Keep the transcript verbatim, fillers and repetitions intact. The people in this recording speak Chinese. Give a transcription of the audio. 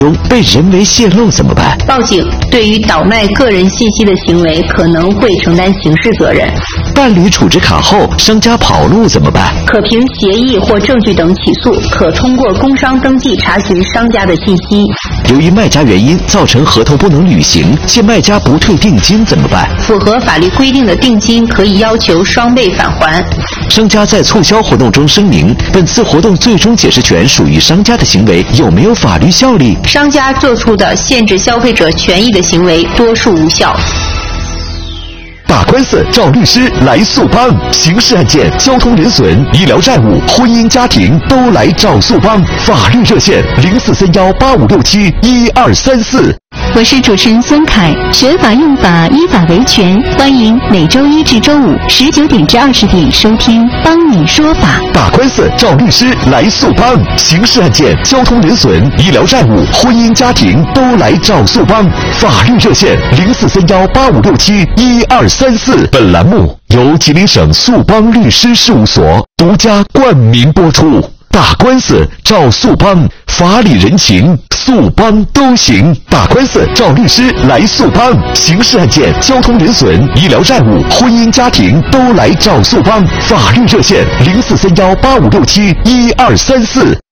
中被人为泄露怎么办？ 报警，对于倒卖个人信息的行为可能会承担刑事责任。 办理储值卡后，商家跑路怎么办？ 可凭协议或证据等起诉，可通过工商登记查询商家的信息。 由于卖家原因造成合同不能履行，且卖家不退定金怎么办？ 符合法律规定的定金可以要求双倍返还。 商家在促销活动中声明，本次活动最终解释权属于商家的行为有没有法律效力？ 商家做出的限制消费者权益的行为多数无效。 打官司找律师来速帮，刑事案件、交通人损、医疗债务、婚姻家庭都来找速帮。法律热线零四三幺八五六七一二三四。 我是主持人孙凯，学法用法，依法维权。欢迎每周一至周五十九点至二十点收听《帮你说法》。 打官司找律师来速帮，刑事案件、交通人损、医疗债务、婚姻家庭都来找速帮。法律热线零四三幺八五六七一二三四。本栏目由吉林省速帮律师事务所独家冠名播出。打官司找速帮，法理人情速帮都行。打官司找律师来速帮，刑事案件、交通人损、医疗债务、婚姻家庭都来找速帮。法律热线零四三幺八五六七一二三四。